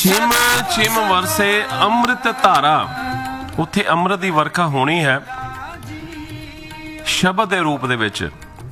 छिम छिम वरसे अमृत धारा, उत्थे अमृत की वर्खा होनी है शब्द के रूप दे विच।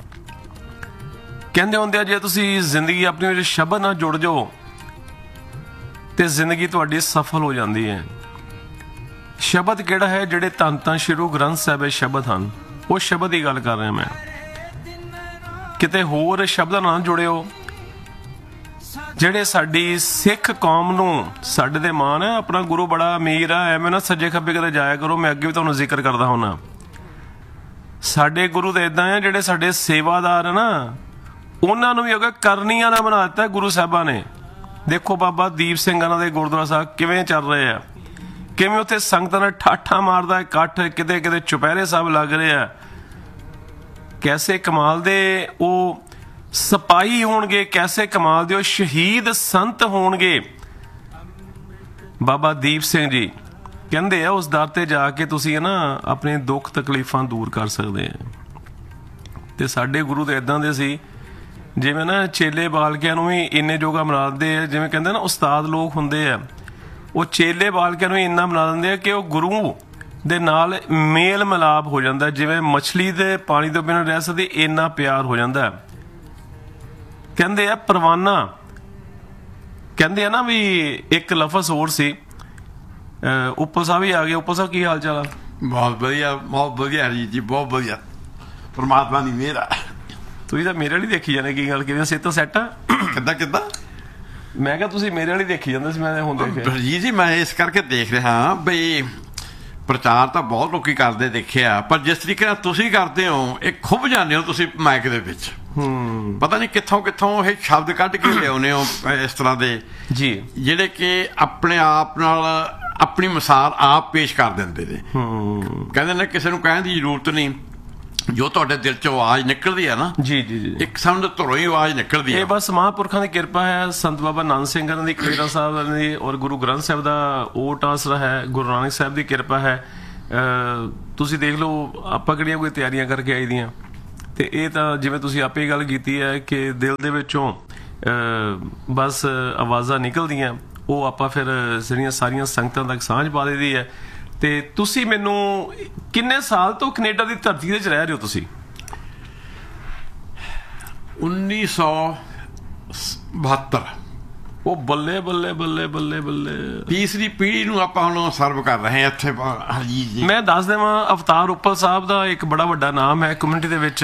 कहंदे हुंदे जे तुसी जिंदगी अपनी शब्द नाल जुड़ जाओ ते जिंदगी तुहाडी सफल हो जाती है। शब्द किहड़ा है? जिहड़े धन धन श्री गुरु ग्रंथ साहिब शब्द हैं, वो शब्द की गल कर रहा मैं। किते होर शब्द ना जुड़िओ ਜਿਹੜੇ ਸਾਡੀ ਸਿੱਖ ਕੌਮ ਨੂੰ ਸਾਡੇ ਤੇ ਮਾਣ ਹੈ। ਆਪਣਾ ਗੁਰੂ ਬੜਾ ਅਮੀਰ ਆ, ਐਵੇਂ ਨਾ ਸੱਜੇ ਖੱਬੇ ਕਦੇ ਜਾਇਆ ਕਰੋ। ਮੈਂ ਅੱਗੇ ਵੀ ਤੁਹਾਨੂੰ ਜ਼ਿਕਰ ਕਰਦਾ ਹੁੰਦਾ, ਸਾਡੇ ਗੁਰੂ ਤਾਂ ਇੱਦਾਂ ਆ, ਜਿਹੜੇ ਸਾਡੇ ਸੇਵਾਦਾਰ ਆ ਨਾ, ਉਹਨਾਂ ਨੂੰ ਵੀ ਅਗਰ ਕਰਨੀਆਂ ਨਾ ਬਣਾ ਦਿੱਤਾ ਗੁਰੂ ਸਾਹਿਬਾਂ ਨੇ। ਦੇਖੋ ਬਾਬਾ ਦੀਪ ਸਿੰਘ ਉਹਨਾਂ ਦੇ ਗੁਰਦੁਆਰਾ ਸਾਹਿਬ ਕਿਵੇਂ ਚੱਲ ਰਹੇ ਆ, ਕਿਵੇਂ ਉੱਥੇ ਸੰਗਤਾਂ ਨਾਲ ਠਾਠਾ ਮਾਰਦਾ ਇਕੱਠ, ਕਿਤੇ ਕਿਤੇ ਚੁਪਹਿਰੇ ਸਾਹਿਬ ਲੱਗ ਰਹੇ ਆ। ਕੈਸੇ ਕਮਾਲ ਦੇ ਉਹ ਸਿਪਾਹੀ ਹੋਣਗੇ, कैसे कमाल दे शहीद संत होणगे। बाबा दीप सिंह जी कहंदे आ उस दर ते जाके तुसीं ना अपने दुख तकलीफां दूर कर सकदे आ। ते साडे गुरु तो इदां दे सी, जिवें ना चेले बालकिਆਂ ਨੂੰ ਵੀ ਇੰਨੇ ਜੋਗਾ ਬਣਾ ਦਿੰਦੇ ਆ। ਜਿਵੇਂ ਕਹਿੰਦੇ ਨਾ ਉਸਤਾਦ ਲੋਕ ਹੁੰਦੇ ਆ, ਉਹ ਚੇਲੇ ਬਾਲਕਿਆਂ ਨੂੰ ਇੰਨਾ ਬਣਾ ਦਿੰਦੇ ਆ ਕਿ ਉਹ ਗੁਰੂ ਦੇ ਨਾਲ ਮੇਲ ਮਿਲਾਪ ਹੋ ਜਾਂਦਾ। ਜਿਵੇਂ ਮਛਲੀ ਦੇ ਪਾਣੀ ਤੋਂ ਬਿਨਾਂ ਰਹਿ ਸਕਦੀ, ਇੰਨਾ ਪਿਆਰ ਹੋ ਜਾਂਦਾ। ਕਹਿੰਦੇ ਆ ਪਰਵਾਨਾ, ਕਹਿੰਦੇ ਆ ਨਾ ਵੀ ਇੱਕ ਲਫ਼ਜ਼ ਹੋਰ ਸੀ। ਉੱਪਲ ਸਾਹਿਬ ਹੀ ਆ ਗਏ। ਉੱਪਲ ਸਾਹਿਬ ਕੀ ਹਾਲ ਚਾਲ ਆ? ਬਹੁਤ ਵਧੀਆ ਜੀ, ਬਹੁਤ ਵਧੀਆ, ਪਰਮਾਤਮਾ ਦੀ ਮਿਹਰ ਆ। ਤੁਸੀਂ ਤਾਂ ਮੇਰੇ ਵਾਲੀ ਦੇਖੀ ਜਾਂਦੇ, ਕੀ ਗੱਲ ਕਿਵੇਂ ਸਿਹਤ ਸੈੱਟ ਆ? ਕਿੱਦਾਂ ਮੈਂ ਕਿਹਾ ਤੁਸੀਂ ਮੇਰੇ ਵਾਲੀ ਦੇਖੀ ਜਾਂਦੇ ਸੀ। ਮੈਂ ਹੁਣ ਦੇਖਿਆ ਜੀ, ਮੈਂ ਇਸ ਕਰਕੇ ਦੇਖ ਰਿਹਾ ਬਈ ਪ੍ਰਚਾਰ ਤਾਂ ਬਹੁਤ ਲੋਕੀ ਕਰਦੇ ਦੇਖਿਆ, ਪਰ ਜਿਸ ਤਰੀਕੇ ਨਾਲ ਤੁਸੀਂ ਕਰਦੇ ਹੋ, ਇਹ ਖੁੱਭ ਜਾਂਦੇ ਹੋ ਤੁਸੀਂ ਮਾਈਕ ਦੇ ਵਿੱਚ। ਪਤਾ ਨਹੀਂ ਕਿੱਥੋਂ ਇਹ ਸ਼ਬਦ ਕੱਢ ਕੇ ਲਿਆਉਂਦੇ ਹੋ ਇਸ ਤਰ੍ਹਾਂ ਦੇ ਜੀ, ਜਿਹੜੇ ਕਿ ਆਪਣੇ ਆਪ ਨਾਲ ਆਪਣੀ ਮਿਸਾਲ ਆਪ ਪੇਸ਼ ਕਰ ਦਿੰਦੇ ਨੇ। ਕਹਿੰਦੇ ਨੇ ਕਿਸੇ ਨੂੰ ਕਹਿਣ ਦੀ ਜ਼ਰੂਰਤ ਨਹੀਂ, ਜੋ ਤੁਹਾਡੇ ਦਿਲ ਚੋਂ ਆਵਾਜ਼ ਨਿਕਲਦੀ ਹੈ ਨਾ, ਜੀ ਜੀ ਜੀ, ਇੱਕ ਸਮਝ ਧੁਰੋਂ ਹੀ ਆਵਾਜ਼ ਨਿਕਲਦੀ ਹੈ। ਇਹ ਬਸ ਮਹਾਂਪੁਰਖਾਂ ਦੀ ਕਿਰਪਾ ਹੈ। ਸੰਤ ਬਾਬਾ ਨੰਦ ਸਿੰਘ ਦੀ, ਖੇੜਾ ਸਾਹਿਬ ਦੀ, ਔਰ ਗੁਰੂ ਗ੍ਰੰਥ ਸਾਹਿਬ ਦਾ ਓਟ ਆਸਰਾ ਹੈ, ਗੁਰੂ ਨਾਨਕ ਸਾਹਿਬ ਦੀ ਕਿਰਪਾ ਹੈ। ਤੁਸੀਂ ਦੇਖ ਲਓ, ਆਪਾਂ ਕਿਹੜੀਆਂ ਕੋਈ ਤਿਆਰੀਆਂ ਕਰਕੇ ਆਈ ਦੀਆਂ, ਤੇ ਇਹ ਤਾਂ ਜਿਵੇਂ ਤੁਸੀਂ ਆਪੇ ਗੱਲ ਕੀਤੀ ਹੈ ਕਿ ਦਿਲ ਦੇ ਵਿੱਚੋਂ ਬਸ ਆਵਾਜ਼ਾਂ ਨਿਕਲਦੀਆਂ, ਉਹ ਆਪਾਂ ਫਿਰ ਜਿਹੜੀਆਂ ਸਾਰੀਆਂ ਸੰਗਤਾਂ ਤੱਕ ਸਾਂਝ ਪਾ ਦੇਦੀ ਹੈ। ਤੇ ਤੁਸੀਂ ਮੈਨੂੰ ਕਿੰਨੇ ਸਾਲ ਤੋਂ ਕੈਨੇਡਾ ਦੀ ਧਰਤੀ 'ਤੇ ਰਹਿ ਰਹੇ ਹੋ ਤੁਸੀਂ? 1972। ਉਹ ਬੱਲੇ ਬੱਲੇ ਬੱਲੇ ਬੱਲੇ ਬੱਲੇ, ਤੀਸਰੀ ਪੀੜ੍ਹੀ ਨੂੰ ਆਪਾਂ ਹੁਣ ਸਰਵ ਕਰ ਰਹੇ ਹਾਂ ਇੱਥੇ। ਹਰਜੀਤ ਜੀ, ਮੈਂ ਦੱਸ ਦੇਵਾਂ, ਅਵਤਾਰ ਉੱਪਲ ਸਾਹਿਬ ਦਾ ਇੱਕ ਬੜਾ ਵੱਡਾ ਨਾਮ ਹੈ ਕਮਿਊਨਿਟੀ ਦੇ ਵਿੱਚ।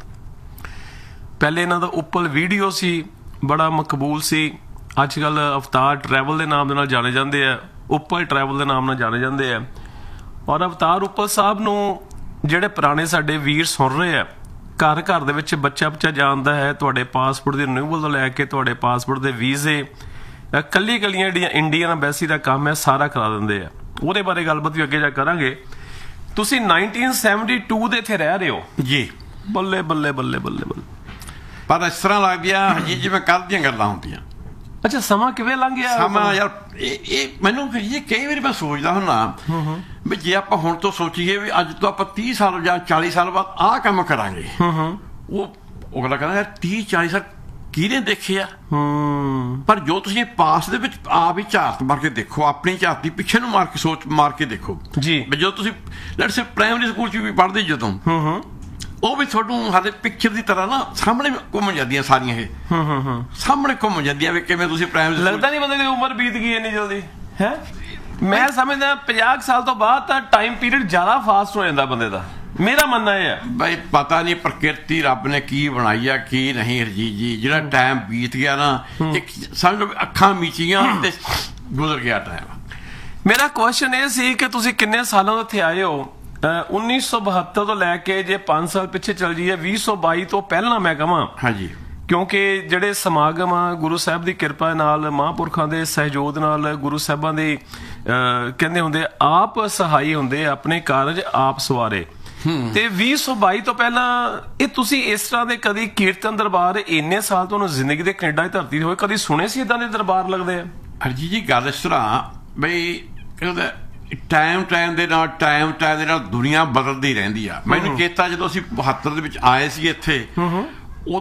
ਪਹਿਲੇ ਇਹਨਾਂ ਦਾ ਉੱਪਲ ਵੀਡੀਓ ਸੀ, ਬੜਾ ਮਕਬੂਲ ਸੀ। ਅੱਜ ਕੱਲ੍ਹ ਅਵਤਾਰ ਟਰੈਵਲ ਦੇ ਨਾਮ ਦੇ ਨਾਲ ਜਾਣੇ ਜਾਂਦੇ ਆ, ਉੱਪਲ ਟਰੈਵਲ ਦੇ ਨਾਮ ਨਾਲ ਜਾਣੇ ਜਾਂਦੇ ਆ। ਔਰ ਅਵਤਾਰ ਉੱਪਲ ਸਾਹਿਬ ਨੂੰ ਜਿਹੜੇ ਪੁਰਾਣੇ ਸਾਡੇ ਵੀਰ ਸੁਣ ਰਹੇ ਆ, ਘਰ ਘਰ ਦੇ ਵਿੱਚ ਬੱਚਾ ਜਾਣਦਾ ਹੈ। ਤੁਹਾਡੇ ਪਾਸਪੋਰਟ ਦੀ ਰਿਨਿਊਵਲ ਤੋਂ ਲੈ ਕੇ ਤੁਹਾਡੇ ਪਾਸਪੋਰਟ ਦੇ ਵੀਜ਼ੇ, ਕੱਲੀਆਂ ਜਿਹੜੀਆਂ ਇੰਡੀਅਨ ਐਮਬੈਸੀ ਦਾ ਕੰਮ ਹੈ, ਸਾਰਾ ਕਰਾ ਦਿੰਦੇ ਆ। ਉਹਦੇ ਬਾਰੇ ਗੱਲਬਾਤ ਵੀ ਅੱਗੇ ਜਾ ਕਰਾਂਗੇ। ਤੁਸੀਂ 1972 ਦੇ ਇੱਥੇ ਰਹਿ ਰਹੇ ਹੋ ਜੀ। ਬੱਲੇ ਬੱਲੇ ਬੱਲੇ ਬੱਲੇ ਬੱਲੇ। ਪਰ ਇਸ ਤਰ੍ਹਾਂ ਲੱਗਦੀਆਂ ਹਜੀ ਜਿਵੇਂ ਕੱਲ੍ਹ ਦੀਆਂ ਗੱਲਾਂ ਹੁੰਦੀਆਂ। ਅੱਛਾ, ਸਮਾਂ ਕਿਵੇਂ ਲੰਘ ਗਿਆ? ਸਮਾਂ ਯਾਰ, ਇਹ ਮੈਨੂੰ ਕਈ ਵਾਰੀ ਮੈਂ ਸੋਚਦਾ ਹੁੰਦਾ ਵੀ ਜੇ ਆਪਾਂ ਹੁਣ ਤੋਂ ਸੋਚੀਏ ਵੀ ਅੱਜ ਤੋਂ ਆਪਾਂ 30 ਸਾਲ ਜਾਂ 40 ਸਾਲ ਬਾਅਦ ਆਹ ਕੰਮ ਕਰਾਂਗੇ, ਉਹ ਅਗਲਾ ਕਹਿੰਦਾ ਯਾਰ 30-40 ਸਾਲ ਕਿਹਨੇ ਦੇਖੇ ਆ? ਪਰ ਜੋ ਤੁਸੀਂ ਪਾਸ ਦੇ ਵਿੱਚ ਆਪ ਹੀ ਝਾਤ ਮਾਰ ਕੇ ਦੇਖੋ, ਆਪਣੀ ਝਾਤੀ ਪਿੱਛੇ ਨੂੰ ਮਾਰ ਕੇ ਦੇਖੋ ਜੀ। ਜਦੋਂ ਤੁਸੀਂ ਲੈਟਸ ਸੇ ਪ੍ਰਾਇਮਰੀ ਸਕੂਲ 'ਚ ਵੀ ਪੜ੍ਹਦੇ ਜਦੋਂ, ਉਹ ਵੀ ਤੁਹਾਨੂੰ ਹਾਲੇ ਪਿਕਚਰ ਦੀ ਤਰ੍ਹਾਂ ਨਾ ਸਾਹਮਣੇ ਘੁੰਮ ਜਾਂਦੀਆਂ ਸਾਰੀਆਂ। ਇਹ ਸਾਹਮਣੇ ਘੁੰਮ ਜਾਂਦੀਆਂ ਵੀ ਕਿਵੇਂ ਤੁਸੀਂ ਪ੍ਰਾਇਮਰੀ, ਲੱਗਦਾ ਨਹੀਂ ਬੰਦੇ ਦੀ ਉਮਰ ਬੀਤ ਗਈ ਇੰਨੀ ਜਲਦੀ ਹੈ। ਮੈਂ ਸਮਝਦਾ 50 ਸਾਲ ਤੋਂ ਬਾਅਦ ਤਾਂ ਟਾਈਮ ਪੀਰੀਅਡ ਜ਼ਿਆਦਾ ਫਾਸਟ ਹੋ ਜਾਂਦਾ ਬੰਦੇ ਦਾ। ਮੇਰਾ ਮੰਨਣਾ ਇਹ ਹੈ ਬਈ, ਪਤਾ ਨਹੀਂ ਪ੍ਰਕਿਰਤੀ ਰੱਬ ਨੇ ਕੀ ਬਣਾਈ ਆ ਕੀ ਨਹੀਂ। ਹਰਜੀਤ ਜੀ, ਜਿਹੜਾ ਟਾਈਮ ਬੀਤ ਗਿਆ ਨਾ, ਇੱਕ ਸਮਝ ਲਓ ਅੱਖਾਂ ਮੀਚੀਆਂ ਤੇ ਗੁਜ਼ਰ ਗਿਆ ਟਾਈਮ। ਮੇਰਾ ਕੁਐਸਚਨ ਇਹ ਸੀ ਕਿ ਤੁਸੀਂ ਕਿੰਨੇ ਸਾਲਾਂ ਤੋਂ ਇੱਥੇ ਆਏ ਹੋ? 1972 ਤੋਂ ਲੈ ਕੇ ਜੇ 5 ਸਾਲ ਪਿੱਛੇ ਚੱਲ ਜਾਈਏ, 2022 ਤੋਂ ਪਹਿਲਾਂ ਮੈਂ ਕਹਾਂ। ਹਾਂਜੀ, ਕਿਉਂਕਿ ਜਿਹੜੇ ਸਮਾਗਮ ਆ ਗੁਰੂ ਸਾਹਿਬ ਦੀ ਕਿਰਪਾ ਨਾਲ, ਮਹਾਂਪੁਰਖਾਂ ਦੇ ਸਹਿਯੋਗ ਨਾਲ, ਗੁਰੂ ਸਾਹਿਬਾਂ ਦੇ ਕਹਿੰਦੇ ਹੁੰਦੇ ਆਪ ਸਹਾਈ ਹੁੰਦੇ, ਆਪਣੇ ਕਾਰਜ ਆਪ ਸਵਾਰੇ। ਤੇ 2022 ਤੋਂ ਪਹਿਲਾਂ ਇਹ ਤੁਸੀਂ ਇਸ ਤਰ੍ਹਾਂ ਦੇ ਕਦੀ ਕੀਰਤਨ ਦਰਬਾਰ ਇੰਨੇ ਸਾਲ ਤੁਹਾਨੂੰ ਜ਼ਿੰਦਗੀ ਦੇ ਕੈਨੇਡਾ ਦੀ ਧਰਤੀ ਤੇ ਹੋਏ ਕਦੀ ਸੁਣੇ ਸੀ ਇਦਾਂ ਦੇ ਦਰਬਾਰ ਲੱਗਦੇ ਆ? ਹਰਜੀਤ ਜੀ, ਗੱਲ ਇਸ ਤਰ੍ਹਾਂ ਬਈ ਟਾਈਮ ਦੇ ਨਾਲ ਦੁਨੀਆ ਬਦਲਦੀ ਰਹਿੰਦੀ ਆ। ਮੈਨੂੰ ਚੇਤਾ ਜਦੋਂ ਅਸੀਂ 72 ਦੇ ਵਿੱਚ ਆਏ ਸੀ ਇੱਥੇ, ਉਦੋਂ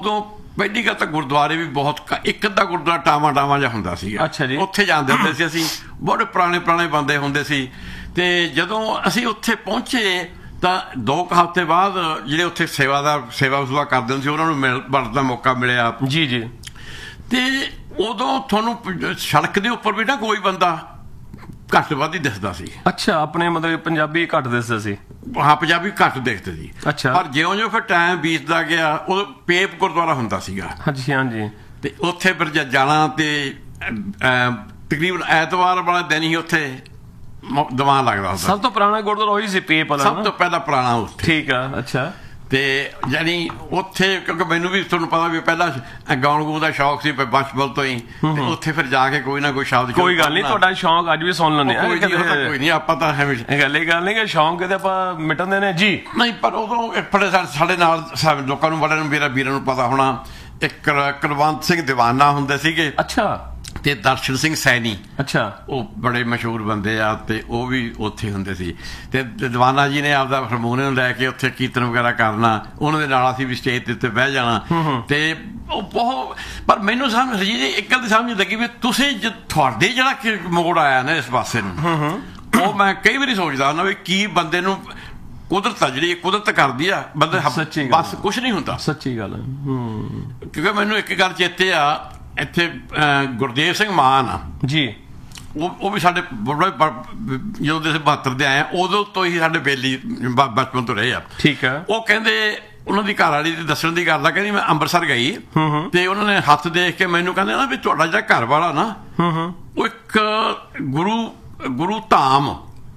ਪਹਿਲੀ ਗੱਲ ਤਾਂ ਗੁਰਦੁਆਰੇ ਵੀ ਬਹੁਤ ਇੱਕ ਅੱਧਾ ਗੁਰਦੁਆਰਾ ਟਾਵਾਂ ਜਿਹਾ ਹੁੰਦਾ ਸੀਗਾ। ਅੱਛਾ ਜੀ। ਉੱਥੇ ਜਾਂਦੇ ਹੁੰਦੇ ਸੀ ਅਸੀਂ, ਬੜੇ ਪੁਰਾਣੇ ਬੰਦੇ ਹੁੰਦੇ ਸੀ। ਤੇ ਜਦੋਂ ਅਸੀਂ ਉੱਥੇ ਪਹੁੰਚੇ ਤਾਂ 2 ਹਫ਼ਤੇ ਬਾਅਦ ਜਿਹੜੇ ਉੱਥੇ ਸੇਵਾ ਵਸੂਲਾ ਕਰਦੇ ਹੁੰਦੇ ਸੀ ਉਹਨਾਂ ਨੂੰ ਵਰਤਣ ਦਾ ਮੌਕਾ ਮਿਲਿਆ ਜੀ ਜੀ। ਤੇ ਉਦੋਂ ਤੁਹਾਨੂੰ ਸੜਕ ਦੇ ਉੱਪਰ ਵੀ ਨਾ ਕੋਈ ਬੰਦਾ ਘੱਟ ਵੱਧ ਹੀ ਦਿਸਦਾ ਸੀ। ਅੱਛਾ, ਆਪਣੇ ਮਤਲਬ ਪੰਜਾਬੀ ਘੱਟ ਦਿਸਦੇ ਸੀ। ਹਾਂ, ਪੰਜਾਬੀ ਘੱਟ ਦਿਖਦੇ ਸੀ। ਅੱਛਾ। ਪਰ ਜਿਉਂ ਫਿਰ ਟਾਈਮ ਬੀਤਦਾ ਗਿਆ ਉਦੋਂ ਪੇਪ ਗੁਰਦੁਆਰਾ ਹੁੰਦਾ ਸੀਗਾ। ਹਾਂਜੀ ਹਾਂਜੀ। ਤੇ ਉੱਥੇ ਫਿਰ ਜਾਣਾ ਤੇ ਤਕਰੀਬਨ ਐਤਵਾਰ ਵਾਲਾ ਦਿਨ ਹੀ ਉੱਥੇ ਦੀਵਾਨ ਲੱਗਦਾ ਹੁੰਦਾ। ਸਭ ਤੋਂ ਪੁਰਾਣਾ ਗੁਰਦੁਆਰਾ ਉਹੀ ਸੀ ਪੇਪ ਵਾਲਾ, ਸਭ ਤੋਂ ਪਹਿਲਾਂ ਪੁਰਾਣਾ ਉੱਥੇ। ਠੀਕ ਆ। ਅੱਛਾ। ਤੇ ਯਾਨੀ ਉੱਥੇ ਕਿਉਂਕਿ ਮੈਨੂੰ ਵੀ ਤੁਹਾਨੂੰ ਪਤਾ ਵੀ ਪਹਿਲਾਂ ਗਾਉਣ ਗੂਣ ਦਾ ਸ਼ੌਕ ਸੀ ਬਚਪਨ ਤੋਂ ਹੀ, ਤੇ ਉੱਥੇ ਫਿਰ ਜਾ ਕੇ ਕੋਈ ਨਾ ਕੋਈ ਸ਼ਬਦ। ਕੋਈ ਗੱਲ ਨਹੀਂ, ਤੁਹਾਡਾ ਸ਼ੌਕ ਅੱਜ ਵੀ ਸੁਣ ਲੈਂਦੇ ਆ। ਕੋਈ ਨਹੀਂ, ਆਪਾਂ ਤਾਂ ਇਹ ਗੱਲ ਨਹੀਂ ਕਿ ਸ਼ੌਕ ਕਿਤੇ ਆਪਾਂ ਮਿਟਣ ਦੇ ਜੀ ਨਹੀਂ। ਪਰ ਉਦੋਂ ਸਾਡੇ ਨਾਲ ਲੋਕਾਂ ਨੂੰ ਬੜਿਆਂ ਨੂੰ ਵੀਰਾਂ ਨੂੰ ਪਤਾ ਹੋਣਾ, ਇੱਕ ਕੁਲਵੰਤ ਸਿੰਘ ਦੀਵਾਨਾ ਹੁੰਦੇ ਸੀਗੇ। ਅੱਛਾ। ਤੇ ਦਰਸ਼ਨ ਸਿੰਘ ਸੈਣੀ। ਅੱਛਾ। ਉਹ ਬੜੇ ਮਸ਼ਹੂਰ ਬੰਦੇ ਆ ਤੇ ਉਹ ਵੀ ਉੱਥੇ ਹੁੰਦੇ ਸੀ। ਤੇ ਦੀਵਾਨਾ ਜੀ ਨੇ ਆਪਦਾ ਹਾਰਮੋਨੀਅਮ ਲੈ ਕੇ ਉੱਥੇ ਕੀਰਤਨ ਵਗੈਰਾ ਕਰਨਾ, ਉਹਨਾਂ ਦੇ ਨਾਲ ਅਸੀਂ ਵੀ ਸਟੇਜ ਦੇ ਉੱਤੇ ਬਹਿ ਜਾਣਾ। ਤੇ ਉਹ ਬਹੁਤ, ਪਰ ਮੈਨੂੰ ਇੱਕ ਗੱਲ ਦੀ ਸਮਝ ਲੱਗੀ ਵੀ ਤੁਸੀਂ ਤੁਹਾਡੇ ਜਿਹੜਾ ਮੋੜ ਆਇਆ ਨਾ ਇਸ ਪਾਸੇ ਨੂੰ, ਉਹ ਮੈਂ ਕਈ ਵਾਰੀ ਸੋਚਦਾ ਹੁੰਦਾ ਵੀ ਕੀ ਬੰਦੇ ਨੂੰ ਕੁਦਰਤ ਆ ਜਿਹੜੀ ਕੁਦਰਤ ਕਰਦੀ ਆ, ਬੰਦੇ ਬਸ ਕੁਛ ਨਹੀਂ ਹੁੰਦਾ। ਸੱਚੀ ਗੱਲ ਹੈ। ਕਿਉਂਕਿ ਮੈਨੂੰ ਇੱਕ ਗੱਲ ਚੇਤੇ ਆ, ਇੱਥੇ ਗੁਰਦੇਵ ਸਿੰਘ ਮਾਨ ਆ ਜੀ, ਉਹ ਵੀ ਸਾਡੇ ਜਦੋਂ ਦੇ 72 ਦੇ ਆਏ ਉਦੋਂ ਤੋਂ ਹੀ ਸਾਡੇ ਬੇਲੀ ਬਚਪਨ ਤੋਂ ਰਹੇ ਆ। ਠੀਕ ਹੈ। ਉਹ ਕਹਿੰਦੇ ਉਹਨਾਂ ਦੀ ਘਰ ਵਾਲੀ ਦੀ ਦੱਸਣ ਦੀ ਗੱਲ ਆ, ਕਹਿੰਦੀ ਮੈਂ ਅੰਮ੍ਰਿਤਸਰ ਗਈ ਤੇ ਉਹਨਾਂ ਨੇ ਹੱਥ ਦੇਖ ਕੇ ਮੈਨੂੰ ਕਹਿੰਦੇ ਨਾ ਵੀ ਤੁਹਾਡਾ ਜਿਹੜਾ ਘਰ ਵਾਲਾ ਨਾ ਉਹ ਇੱਕ ਗੁਰੂ ਧਾਮ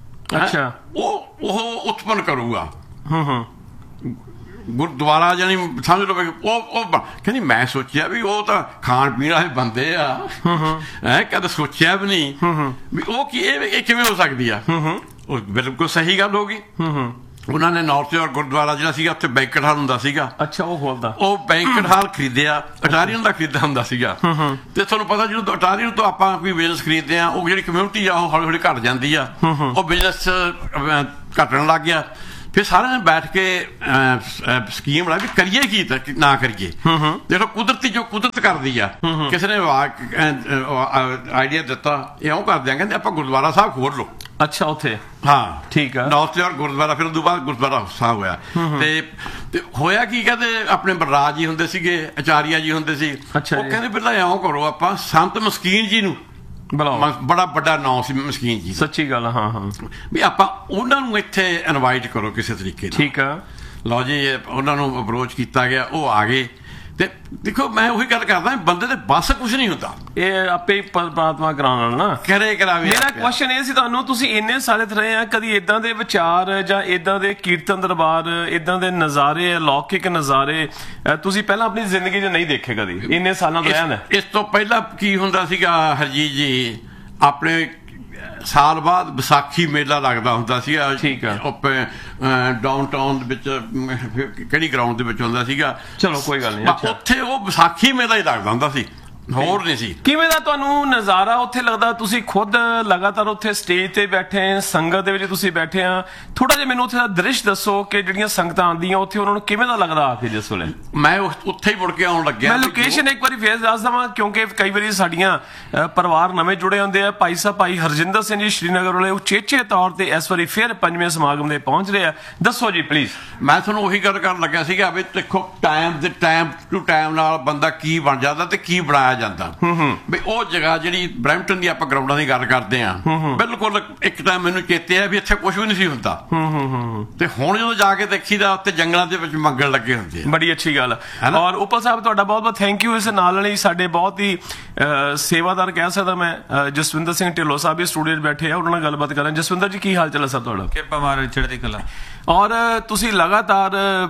ਉਹ ਉਤਪੰਨ ਕਰੂਗਾ। ਗੁਰਦੁਆਰਾ ਜਾਨੀ ਸਮਝ ਲਓ। ਉਹ ਕਹਿੰਦੀ ਮੈਂ ਸੋਚਿਆ ਵੀ ਉਹ ਤਾਂ ਖਾਣ ਪੀਣ ਵਾਲੇ ਬੰਦੇ ਆ, ਕਦੇ ਸੋਚਿਆ ਵੀ ਨਹੀਂ ਵੀ ਉਹ ਕੀ ਇਹ ਕਿਵੇਂ ਹੋ ਸਕਦੀ ਆ। ਉਹ ਬਿਲਕੁਲ ਸਹੀ ਗੱਲ ਹੋ ਗਈ। ਉਹਨਾਂ ਨੇ ਨਾਰਥ ਗੁਰਦੁਆਰਾ ਜਿਹੜਾ ਸੀਗਾ ਉੱਥੇ ਬੈਂਕਟ ਹਾਲ ਹੁੰਦਾ ਸੀਗਾ। ਅੱਛਾ। ਉਹ ਖੋਲਦਾ, ਉਹ ਬੈਂਕਟ ਹਾਲ ਖਰੀਦਿਆ, ਅਟਾਰੀਅਨ ਦਾ ਖਰੀਦਾ ਹੁੰਦਾ ਸੀਗਾ। ਤੇ ਤੁਹਾਨੂੰ ਪਤਾ ਜਦੋਂ ਅਟਾਰੀਅਨ ਤੋਂ ਆਪਾਂ ਕੋਈ ਬਿਜ਼ਨਸ ਖਰੀਦਦੇ ਆ, ਉਹ ਜਿਹੜੀ ਕਮਿਊਨਿਟੀ ਆ ਉਹ ਹੌਲੀ ਹੌਲੀ ਘੱਟ ਜਾਂਦੀ ਆ, ਉਹ ਬਿਜ਼ਨਸ ਘਟਣ ਲੱਗ ਗਿਆ। ਫਿਰ ਸਾਰਿਆਂ ਨੇ ਬੈਠ ਕੇ ਸਕੀਮ ਬਣਾ ਵੀ ਕਰੀਏ ਕੀ ਨਾ ਕਰੀਏ। ਦੇਖੋ ਕੁਦਰਤੀ ਜੋ ਕੁਦਰਤ ਕਰਦੀ ਆ, ਕਿਸੇ ਨੇ ਆਈਡੀਆ ਦਿੱਤਾ ਇਉਂ ਕਰਦੇ ਆ, ਕਹਿੰਦੇ ਆਪਾਂ ਗੁਰਦੁਆਰਾ ਸਾਹਿਬ ਖੋਲ ਲਓ। ਅੱਛਾ। ਉੱਥੇ ਹਾਂ ਠੀਕ ਆ ਨਾਰਥ ਗੁਰਦੁਆਰਾ। ਫਿਰ ਉਦੋਂ ਬਾਅਦ ਗੁਰਦੁਆਰਾ ਸਾਹਿਬ ਹੋਇਆ। ਤੇ ਹੋਇਆ ਕੀ, ਕਹਿੰਦੇ ਆਪਣੇ ਬਲਰਾਜ ਜੀ ਹੁੰਦੇ ਸੀਗੇ, ਆਚਾਰੀਆ ਜੀ ਹੁੰਦੇ ਸੀ। ਉਹ ਕਹਿੰਦੇ ਪਹਿਲਾਂ ਇਉਂ ਕਰੋ, ਆਪਾਂ ਸੰਤ ਮਸਕੀਨ ਜੀ ਨੂੰ ਬੜਾ ਵੱਡਾ ਨਾਂ ਸੀ ਮਸਕੀਨ ਜੀ। ਸੱਚੀ ਗੱਲ। ਹਾਂ ਹਾਂ। ਵੀ ਆਪਾਂ ਉਹਨਾਂ ਨੂੰ ਇੱਥੇ ਇਨਵਾਈਟ ਕਰੋ ਕਿਸੇ ਤਰੀਕੇ ਨਾਲ। ਠੀਕ ਆ। ਲਓ ਜੀ, ਉਹਨਾਂ ਨੂੰ ਅਪਰੋਚ ਕੀਤਾ ਗਿਆ, ਉਹ ਆ ਗਏ। ਤੇ ਦੇਖੋ ਮੈਂ ਉਹੀ ਗੱਲ ਕਰਦਾ, ਬੰਦੇ ਦੇ ਬਸ ਕੁਝ ਨਹੀਂ ਹੁੰਦਾ, ਇਹ ਆਪੇ ਪਰਮਾਤਮਾ ਕਰਾਉਣਾ ਨਾ ਕਰਾਵੇ। ਮੇਰਾ ਕੁਐਸਚਨ ਇਹ ਸੀ ਤੁਹਾਨੂੰ, ਤੁਸੀਂ ਇੰਨੇ ਸਾਲ ਰਹੇ ਆ, ਕਦੀ ਇਦਾਂ ਦੇ ਵਿਚਾਰ ਜਾਂ ਇਦਾਂ ਦੇ ਕੀਰਤਨ ਦਰਬਾਰ, ਇਦਾਂ ਦੇ ਨਜ਼ਾਰੇ, ਅਲੌਕਿਕ ਨਜ਼ਾਰੇ ਤੁਸੀਂ ਪਹਿਲਾਂ ਆਪਣੀ ਜ਼ਿੰਦਗੀ 'ਚ ਨਹੀਂ ਦੇਖੇ ਕਦੀ ਇੰਨੇ ਸਾਲਾਂ ਤੋਂ ਰਹਿਣ? ਇਸ ਤੋਂ ਪਹਿਲਾਂ ਕੀ ਹੁੰਦਾ ਸੀਗਾ ਹਰਜੀਤ ਜੀ, ਆਪਣੇ ਸਾਲ ਬਾਅਦ ਵਿਸਾਖੀ ਮੇਲਾ ਲੱਗਦਾ ਹੁੰਦਾ ਸੀਗਾ। ਠੀਕ ਆ। ਡਾਊਨ ਟਾਊਨ ਦੇ ਵਿੱਚ ਕਿਹੜੀ ਗਰਾਊਂਡ ਦੇ ਵਿੱਚ ਹੁੰਦਾ ਸੀਗਾ। ਚਲੋ ਕੋਈ ਗੱਲ ਨਹੀਂ। ਉੱਥੇ ਉਹ ਵਿਸਾਖੀ ਮੇਲਾ ਹੀ ਲੱਗਦਾ ਹੁੰਦਾ ਸੀ, ਹੋਰ ਨਹੀਂ ਸੀ। ਕਿਵੇਂ ਦਾ ਤੁਹਾਨੂੰ ਨਜ਼ਾਰਾ ਉੱਥੇ ਲੱਗਦਾ? ਤੁਸੀਂ ਖੁਦ ਲਗਾਤਾਰ ਉੱਥੇ ਸਟੇਜ ਤੇ ਬੈਠੇ, ਸੰਗਤ ਦੇ ਵਿੱਚ ਤੁਸੀਂ ਬੈਠੇ ਆ, ਥੋੜਾ ਜਿਹਾ ਮੈਨੂੰ ਉੱਥੇ ਦਾ ਦ੍ਰਿਸ਼ ਦੱਸੋ ਕਿ ਜਿਹੜੀਆਂ ਸੰਗਤਾਂ ਆਉਂਦੀਆਂ ਉੱਥੇ ਉਹਨਾਂ ਨੂੰ ਕਿਵੇਂ ਦਾ ਲੱਗਦਾ ਆ ਕੇ ਜਿਸ ਵੇਲੇ? ਮੈਂ ਉੱਥੇ ਹੀ ਮੁੜ ਕੇ ਆਉਣ ਲੱਗਿਆ। ਮੈਂ ਲੋਕੇਸ਼ਨ ਇੱਕ ਵਾਰੀ ਫੇਰ ਦੱਸ ਦਵਾਂ, ਕਿਉਂਕਿ ਕਈ ਵਾਰੀ ਸਾਡੀਆਂ ਪਰਿਵਾਰ ਨਵੇਂ ਜੁੜੇ ਹੁੰਦੇ ਆ। ਭਾਈ ਹਰਜਿੰਦਰ ਸਿੰਘ ਜੀ ਸ਼੍ਰੀਨਗਰ ਵਾਲੇ ਉਚੇਚੇ ਤੌਰ ਤੇ ਇਸ ਵਾਰੀ ਫਿਰ 5ਵੇਂ ਸਮਾਗਮ ਦੇ ਪਹੁੰਚ ਰਹੇ ਆ। ਦੱਸੋ ਜੀ ਪਲੀਜ਼। ਮੈਂ ਤੁਹਾਨੂੰ ਉਹੀ ਗੱਲ ਕਰਨ ਲੱਗਿਆ ਸੀਗਾ ਵੀ ਦੇਖੋ ਟਾਈਮ ਟੂ ਟਾਈਮ ਨਾਲ ਬੰਦਾ ਕੀ ਬਣ ਜਾਂਦਾ ਤੇ ਕੀ ਬਣਾਇਆ ਜਾਂਦਾ। ਵੀ ਉਹ ਜਗ੍ਹਾ ਜਿਹੜੀ ਬਰੈਂਪਟਨ ਦੀ ਆਪਾਂ ਗਰਾਊਂਡਾਂ ਦੀ ਗੱਲ ਕਰਦੇ ਆ, ਬਿਲਕੁਲ ਇੱਕ ਟਾਈਮ ਮੈਨੂੰ ਚੇਤੇ ਆ ਵੀ ਇੱਥੇ ਕੁਝ ਵੀ ਨਹੀਂ ਸੀ ਹੁੰਦਾ। ਤੇ ਹੁਣ ਜਦੋਂ ਜਾ ਕੇ ਦੇਖੀਦਾ ਉੱਤੇ ਜੰਗਲਾਂ ਦੇ ਵਿੱਚ ਮੰਗਣ ਲੱਗੇ ਹੁੰਦੇ ਆ। ਬੜੀ ਅੱਛੀ ਗੱਲ। ਔਰ ਉਪਲ ਸਾਹਿਬ ਤੁਹਾਡਾ ਬਹੁਤ ਬਹੁਤ ਥੈਂਕ ਯੂ। ਇਸ ਨਾਲ ਹੀ ਸਾਡੇ ਬਹੁਤ ਹੀ ਸੇਵਾਦਾਰ ਕਹਿ ਸਕਦਾ ਮੈਂ, ਜਸਵਿੰਦਰ ਸਿੰਘ ਢਿੱਲੋਂ ਸਾਹਿਬ ਵੀ ਸਟੂਡੀਓ 'ਚ ਬੈਠੇ ਆ, ਉਹਨਾਂ ਨਾਲ ਗੱਲਬਾਤ ਕਰਾਂ। ਜਸਵਿੰਦਰ ਜੀ ਕੀ ਹਾਲ ਚਾਲ ਹੈ ਸਰ ਤੁਹਾਡਾ? ਕਿਰਪਾ ਮਹਾਰਾਜ, ਚੜ੍ਹਦੀ ਕਲਾ। ਔਰ ਤੁਸੀਂ ਲਗਾਤਾਰ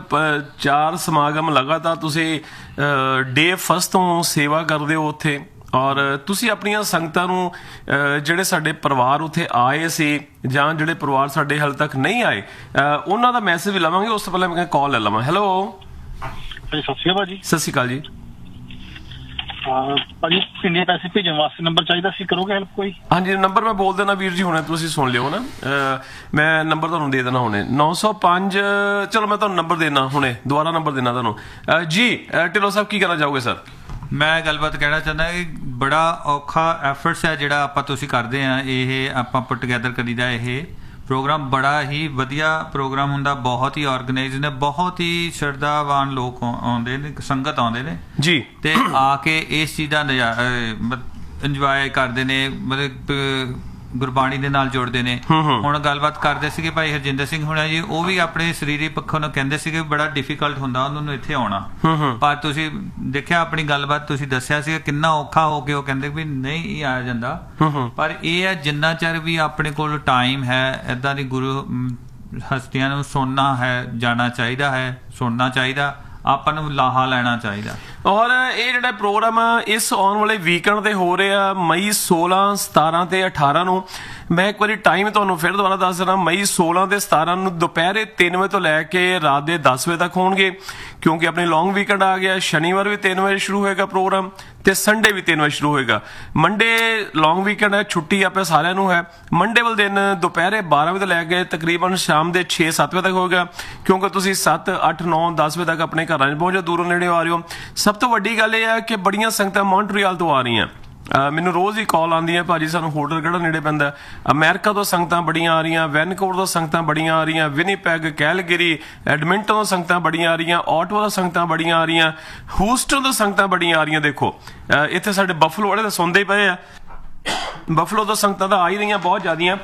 4 ਸਮਾਗਮ ਲਗਾਤਾਰ ਤੁਸੀਂ ਡੇ ਫਸਟ ਤੋਂ ਸੇਵਾ ਕਰਦੇ ਹੋ ਉੱਥੇ, ਔਰ ਤੁਸੀਂ ਆਪਣੀਆਂ ਸੰਗਤਾਂ ਨੂੰ, ਜਿਹੜੇ ਸਾਡੇ ਪਰਿਵਾਰ ਉੱਥੇ ਆਏ ਸੀ ਜਾਂ ਜਿਹੜੇ ਪਰਿਵਾਰ ਸਾਡੇ ਹਾਲੇ ਤੱਕ ਨਹੀਂ ਆਏ, ਉਹਨਾਂ ਦਾ ਮੈਸੇਜ ਵੀ ਲਵਾਂਗੇ। ਉਸ ਤੋਂ ਪਹਿਲਾਂ ਮੈਂ ਕਾਲ ਲੈ ਲਵਾਂ। ਹੈਲੋ। ਸਤਿ ਸ਼੍ਰੀ ਅਕਾਲ ਜੀ। ਸਤਿ ਸ਼੍ਰੀ ਅਕਾਲ ਜੀ। ਭਾਜੀ ਕਿੰਨੇ ਪੈਸੇ ਭੇਜਣ ਵਾਸਤੇ ਨੰਬਰ ਚਾਹੀਦਾ ਸੀ, ਕਰੋਗੇ ਹੈਲਪ ਕੋਈ? ਹਾਂਜੀ ਨੰਬਰ ਮੈਂ ਬੋਲ ਦੇਣਾ ਵੀਰ ਜੀ, ਹੁਣੇ ਤੁਸੀਂ ਸੁਣ ਲਿਓ ਨਾ। ਮੈਂ ਨੰਬਰ ਤੁਹਾਨੂੰ ਦੇ ਦੇਣਾ ਹੁਣੇ 905। ਚਲੋ ਮੈਂ ਤੁਹਾਨੂੰ ਨੰਬਰ ਦੇਣਾ ਹੁਣੇ, ਦੁਬਾਰਾ ਨੰਬਰ ਦੇਣਾ ਤੁਹਾਨੂੰ ਜੀ। ਢਿੱਲੋਂ ਸਾਹਿਬ ਕੀ ਕਹਿਣਾ ਚਾਹੋਗੇ ਸਰ? ਮੈਂ ਗੱਲਬਾਤ ਕਹਿਣਾ ਚਾਹੁੰਦਾ ਕਿ ਬੜਾ ਔਖਾ ਐਫਰਟਸ ਹੈ ਜਿਹੜਾ ਆਪਾਂ ਤੁਸੀਂ ਕਰਦੇ ਆ, ਇਹ ਆਪਾਂ ਪੁੱਟ ਟੁਗੇਦਰ ਕਰੀਦਾ। ਇਹ ਪ੍ਰੋਗਰਾਮ ਬੜਾ ਹੀ ਵਧੀਆ ਪ੍ਰੋਗਰਾਮ ਹੁੰਦਾ, ਬਹੁਤ ਹੀ ਆਰਗੇਨਾਈਜ਼ ਨੇ, ਬਹੁਤ ਹੀ ਸ਼ਰਧਾਵਾਨ ਲੋਕ ਆਉਂਦੇ ਨੇ, ਸੰਗਤ ਆਉਂਦੇ ਨੇ ਜੀ, ਤੇ ਆ ਕੇ ਇਸ ਚੀਜ਼ ਦਾ ਇੰਜੋਏ ਕਰਦੇ ਨੇ, ਮਤਲਬ ਗੁਰਬਾਣੀ ਦੇ ਨਾਲ ਜੁੜਦੇ ਨੇ। ਹੁਣ ਗੱਲਬਾਤ ਕਰਦੇ ਸੀਗੇ ਭਾਈ ਹਰਜਿੰਦਰ ਸਿੰਘ ਹੁਣਾ ਜੀ, ਉਹ ਵੀ ਆਪਣੇ ਸਰੀਰਕ ਪੱਖੋਂ ਨੂੰ ਕਹਿੰਦੇ ਸੀਗੇ ਬੜਾ ਡਿਫੀਕਲਟ ਹੁੰਦਾ ਉਹਨਾਂ ਨੂੰ ਇੱਥੇ ਆਉਣਾ, ਪਰ ਤੁਸੀਂ ਦੇਖਿਆ ਆਪਣੀ ਗੱਲਬਾਤ ਤੁਸੀਂ ਦੱਸਿਆ ਸੀਗਾ ਕਿੰਨਾ ਔਖਾ ਹੋ ਕੇ ਉਹ ਕਹਿੰਦੇ ਵੀ ਨਹੀਂ ਆਇਆ ਜਾਂਦਾ। ਪਰ ਇਹ ਹੈ ਜਿੰਨਾ ਚਿਰ ਵੀ ਆਪਣੇ ਕੋਲ ਟਾਈਮ ਹੈ, ਏਦਾਂ ਦੀ ਗੁਰੂ ਹਸਤੀਆਂ ਨੂੰ ਸੁਣਨਾ ਹੈ, ਜਾਣਾ ਚਾਹੀਦਾ ਹੈ, ਸੁਣਨਾ ਚਾਹੀਦਾ, ਆਪਾਂ ਨੂੰ ਲਾਹਾ ਲੈਣਾ ਚਾਹੀਦਾ। ਔਰ ਇਹ ਜਿਹੜਾ ਪ੍ਰੋਗਰਾਮ ਆ ਇਸ ਆਉਣ ਵਾਲੇ ਵੀਕਐਂਡ ਤੇ ਹੋ ਰਿਹਾ, ਮਈ 16, 17 ਤੇ 18 ਨੂੰ। ਮੈਂ ਇੱਕ ਵਾਰੀ ਟਾਈਮ ਤੁਹਾਨੂੰ ਫਿਰ ਦੁਬਾਰਾ ਦੱਸ ਦੇਣਾ, ਮਈ 16 ਤੇ 17 ਨੂੰ ਦੁਪਹਿਰੇ 3 ਵਜੇ ਤੋਂ ਲੈ ਕੇ ਰਾਤ ਦੇ 10 ਵਜੇ ਤੱਕ ਹੋਣਗੇ, ਕਿਉਂਕਿ ਆਪਣੇ ਲੌਂਗ ਵੀਕਐਂਡ ਆ ਗਿਆ। ਸ਼ਨੀਵਾਰ ਵੀ 3 ਵਜੇ ਸ਼ੁਰੂ ਹੋਏਗਾ ਪ੍ਰੋਗਰਾਮ, ਤੇ ਸੰਡੇ ਵੀ 3 ਵਜੇ ਸ਼ੁਰੂ ਹੋਏਗਾ। ਮੰਡੇ ਲੌਂਗ ਵੀਕਐਂਡ ਹੈ, ਛੁੱਟੀ ਆਪੇ ਸਾਰਿਆਂ ਨੂੰ ਹੈ। ਮੰਡੇ ਵਾਲੇ ਦਿਨ ਦੁਪਹਿਰੇ 12 ਵਜੇ ਤੋਂ ਲੈ ਕੇ ਤਕਰੀਬਨ ਸ਼ਾਮ ਦੇ 6-7 ਵਜੇ ਤੱਕ ਹੋਏਗਾ, ਕਿਉਂਕਿ ਤੁਸੀਂ 7, 8, 9, 10 ਵਜੇ ਤੱਕ ਆਪਣੇ ਘਰਾਂ 'ਚ ਪਹੁੰਚੋ, ਦੂਰੋਂ ਨੇੜੇ ਆ ਰਹੇ ਹੋ। ਸਭ ਤੋਂ ਵੱਡੀ ਗੱਲ ਇਹ ਹੈ ਕਿ ਬੜੀਆਂ ਸੰਗਤਾਂ ਮੌਂਟਰੀਅਲ ਤੋਂ ਆ ਰਹੀਆਂ। ਮੈਨੂੰ ਰੋਜ਼ ਹੀ ਕਾਲ ਆਉਂਦੀ ਹੈ, ਭਾਜੀ ਸਾਨੂੰ ਹੋਟਲ ਕਿਹੜਾ ਨੇੜੇ ਪੈਂਦਾ। ਅਮਰੀਕਾ ਤੋਂ ਸੰਗਤਾਂ ਬੜੀਆਂ ਆ ਰਹੀਆਂ, ਵੈਨਕੂਵਰ ਤੋਂ ਸੰਗਤਾਂ ਬੜੀਆਂ ਆ ਰਹੀਆਂ, ਵਿਨੀਪੈਗ, ਕੈਲਗਰੀ, ਐਡਮਿੰਟਨ ਤੋਂ ਸੰਗਤਾਂ ਬੜੀਆਂ ਆ ਰਹੀਆਂ, ਆਟਵਾ ਤੋਂ ਸੰਗਤਾਂ ਬੜੀਆਂ ਆ ਰਹੀਆਂ, ਹੂਸਟਨ ਤੋਂ ਸੰਗਤਾਂ ਬੜੀਆਂ ਆ ਰਹੀਆਂ। ਦੇਖੋ ਇੱਥੇ ਸਾਡੇ ਬਫਲੋ ਵਾਲੇ ਤਾਂ ਸੁਣਦੇ ਹੀ ਪਏ ਆ, ਬਫਲੋ ਤੋਂ ਸੰਗਤਾਂ ਤਾਂ ਆ ਹੀ ਰਹੀਆਂ ਬਹੁਤ ਜ਼ਿਆਦੀਆਂ।